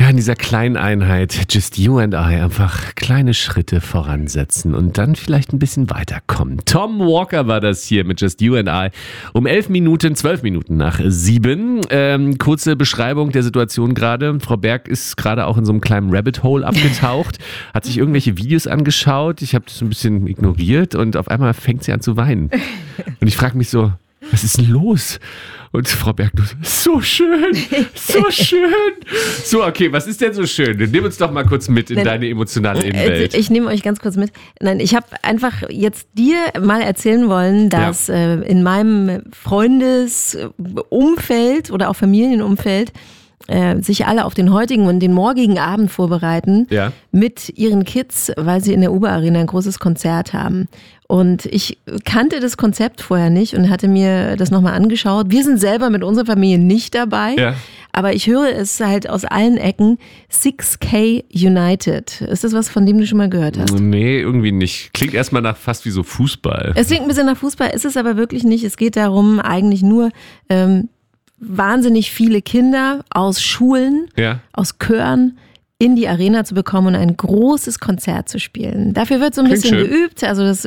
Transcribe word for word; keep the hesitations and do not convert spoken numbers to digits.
Ja, in dieser kleinen Einheit, Just You and I, einfach kleine Schritte voransetzen und dann vielleicht ein bisschen weiterkommen. Tom Walker war das hier mit Just You and I um elf Minuten, zwölf Minuten nach sieben. Ähm, kurze Beschreibung der Situation gerade. Frau Berg ist gerade auch in so einem kleinen Rabbit Hole abgetaucht, hat sich irgendwelche Videos angeschaut. Ich habe das so ein bisschen ignoriert und auf einmal fängt sie an zu weinen. Und ich frage mich so, was ist denn los? Und Frau Berg, so schön, so schön. So, okay, was ist denn so schön? Nimm uns doch mal kurz mit in Nein, deine emotionale Innenwelt. Ich nehme euch ganz kurz mit. Nein, ich habe einfach jetzt dir mal erzählen wollen, dass ja. äh, in meinem Freundesumfeld oder auch Familienumfeld äh, sich alle auf den heutigen und den morgigen Abend vorbereiten ja. mit ihren Kids, weil sie in der Uber-Arena ein großes Konzert haben. Und ich kannte das Konzept vorher nicht und hatte mir das nochmal angeschaut. Wir sind selber mit unserer Familie nicht dabei, ja. aber ich höre es halt aus allen Ecken. six K United. Ist das was, von dem du schon mal gehört hast? Nee, irgendwie nicht. Klingt erstmal nach fast wie so Fußball. Es klingt ein bisschen nach Fußball, ist es aber wirklich nicht. Es geht darum, eigentlich nur ähm, wahnsinnig viele Kinder aus Schulen, ja. aus Chören, in die Arena zu bekommen und ein großes Konzert zu spielen. Dafür wird so ein Klingt bisschen schön. geübt. Also das